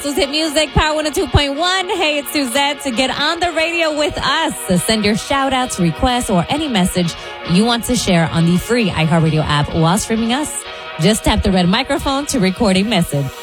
This Hit Music, Power 102.1. Hey, it's Suzette. To get on the radio with us, send your shout-outs, requests, or any message you want to share on the free iHeartRadio app while streaming us. Just tap the red microphone to record a message.